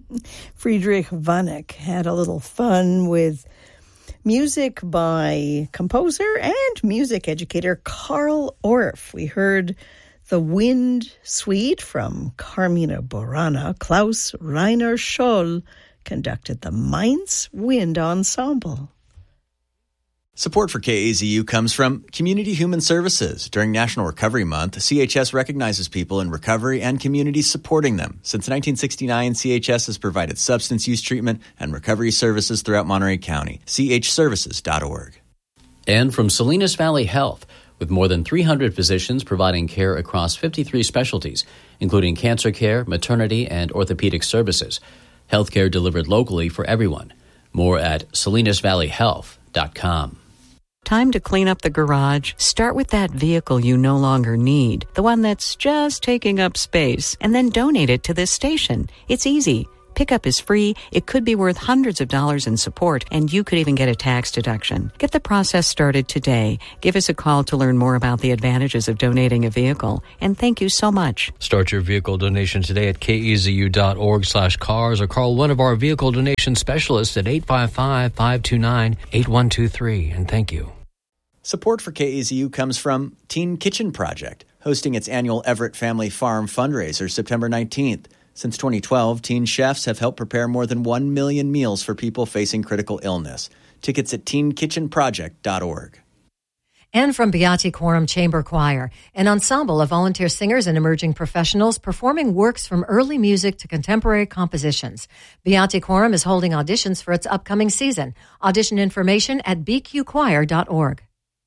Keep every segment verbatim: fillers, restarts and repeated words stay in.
Friedrich Vanek had a little fun with music by composer and music educator Carl Orff. We heard The Wind Suite from Carmina Burana. Klaus Rainer Scholl conducted the Mainz Wind Ensemble. Support for K A Z U comes from Community Human Services. During National Recovery Month, C H S recognizes people in recovery and communities supporting them. Since nineteen sixty-nine, C H S has provided substance use treatment and recovery services throughout Monterey County. c h services dot org. And from Salinas Valley Health, with more than three hundred physicians providing care across fifty-three specialties, including cancer care, maternity, and orthopedic services. Healthcare delivered locally for everyone. More at salinas valley health dot com. Time to clean up the garage. Start with that vehicle you no longer need, the one that's just taking up space, and then donate it to this station. It's easy. Pickup is free. It could be worth hundreds of dollars in support, and you could even get a tax deduction. Get the process started today. Give us a call to learn more about the advantages of donating a vehicle. And thank you so much. Start your vehicle donation today at kezu.org slash cars or call one of our vehicle donation specialists at eight five five, five two nine, eight one two three. And thank you. Support for K A Z U comes from Teen Kitchen Project, hosting its annual Everett Family Farm fundraiser September nineteenth. Since twenty twelve, teen chefs have helped prepare more than one million meals for people facing critical illness. Tickets at teen kitchen project dot org. And from Beati Quorum Chamber Choir, an ensemble of volunteer singers and emerging professionals performing works from early music to contemporary compositions. Beati Quorum is holding auditions for its upcoming season. Audition information at b q choir dot org.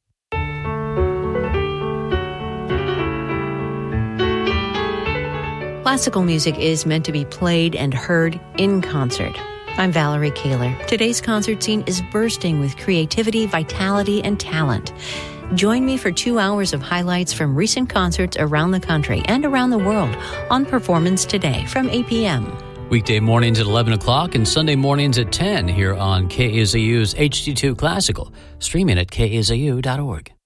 Classical music is meant to be played and heard in concert. I'm Valerie Kaler. Today's concert scene is bursting with creativity, vitality, and talent. Join me for two hours of highlights from recent concerts around the country and around the world on Performance Today from eight p.m. Weekday mornings at eleven o'clock and Sunday mornings at ten here on K A Z U's H D two Classical. Streaming at k a z u dot org.